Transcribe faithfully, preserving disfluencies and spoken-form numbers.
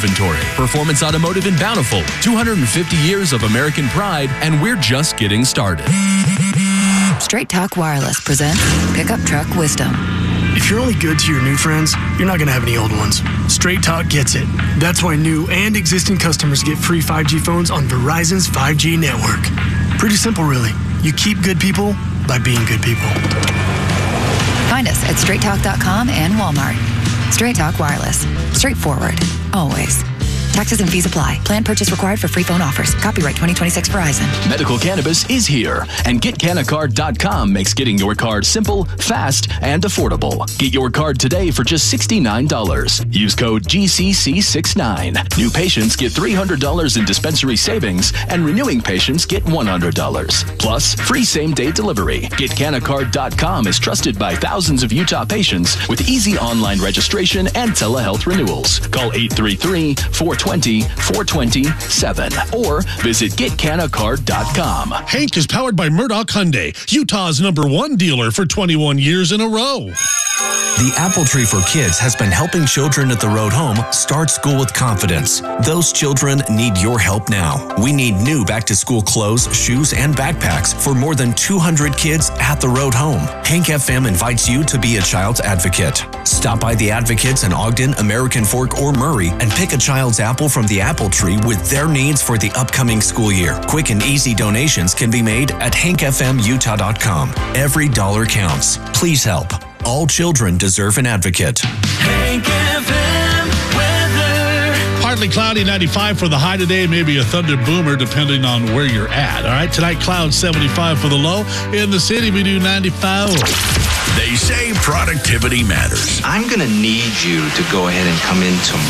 inventory. Performance Automotive in Bountiful, two hundred fifty years of American pride, and we're just getting started. Straight Talk Wireless presents Pickup Truck Wisdom. If you're only good to your new friends, you're not going to have any old ones. Straight Talk gets it. That's why new and existing customers get free five G phones on Verizon's five G network. Pretty simple, really. You keep good people by being good people. Find us at straight talk dot com and Walmart. Straight Talk Wireless. Straightforward. Always. Taxes and fees apply. Plan purchase required for free phone offers. Copyright twenty twenty-six Verizon. Medical cannabis is here, and get canna card dot com makes getting your card simple, fast, and affordable. Get your card today for just sixty-nine dollars. Use code G C C sixty-nine. New patients get three hundred dollars in dispensary savings, and renewing patients get one hundred dollars. Plus, free same-day delivery. Get canna card dot com is trusted by thousands of Utah patients with easy online registration and telehealth renewals. Call eight three three, four two zero, four two seven or visit get canna card dot com. Hank is powered by Murdoch Hyundai, Utah's number one dealer for twenty-one years in a row. The Apple Tree for Kids has been helping children at the road home start school with confidence. Those children need your help now. We need new back-to-school clothes, shoes, and backpacks for more than two hundred kids at the road home. Hank F M invites you to be a child's advocate. Stop by the Advocates in Ogden, American Fork, or Murray and pick a child's apple from the Apple Tree with their needs for the upcoming school year. Quick and easy donations can be made at hank f m utah dot com. Every dollar counts. Please help. All children deserve an advocate. Hank F M weather. Partly cloudy, ninety-five for the high today, maybe a thunder boomer depending on where you're at. All right, tonight clouds seventy-five for the low. In the city, we do ninety-five. They say productivity matters. I'm going to need you to go ahead and come in tomorrow.